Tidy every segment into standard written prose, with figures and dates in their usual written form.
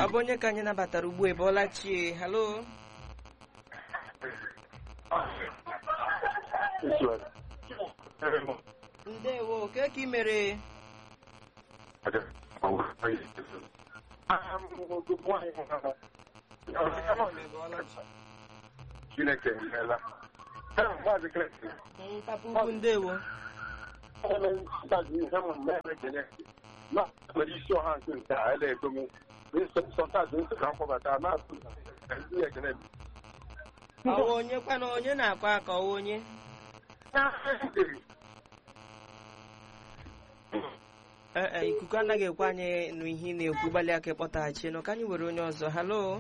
ọ bụ onye ka anyị nabatara ugbu ebola chi halo ndewo ke ka ị mere Chineke emeela. papa ukwu ndewo nwere isi ọha nke nke a ele ego m sọtazi nsị ka mkpọbata na ekene ọwa onye kwana onye na-akọ aka ọwa onye ikuku anaghị ekwe anyị nụ ihe ị na-ekwu gbalị aka ịkpọtaghachi nụ ka anyị were onye ọzọ halo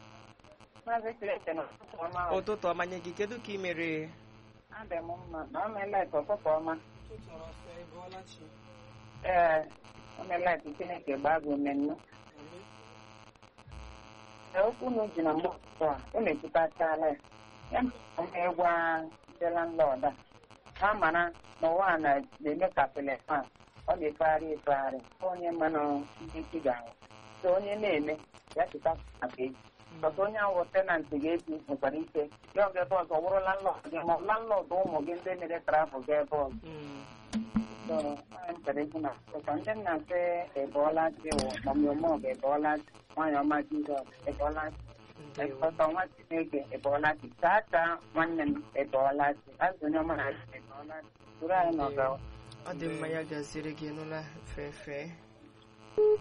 ụtụtụ ọma nye gị kedu ka ị mere ee o meela ka Chineke gbaa gị ume nnụ okwu unu ji na mgbakọ a unu ekwutachala ya egwa ndị landlord a ha mara na ụwa na-eme ka telefon ọ na-efegharị efegharị onye mmanụ ndị isi ga-ahụ so onye na-eme ya cheta maka eji ọtụ onye ahụ tenantị ga-eji nwekwara ike ya oge ebe ọzọ wụrụ landlord gị ma landlord ụmụ gị ndị mere trafụl ga ebe ọzọ ndị nna sị ebeọla ji wụ mọmịọmọgụ ebeọla ji nwaanyị ọma Jizọs ebeọla ji ekpọta nwa Chineke ebeọla ji tata nwanne m ebeọla ji azụ onye ọma na ebeọla ji soro anyị n'ọgawa ọ dị mma ya gaziri gị n'ụlọ fefe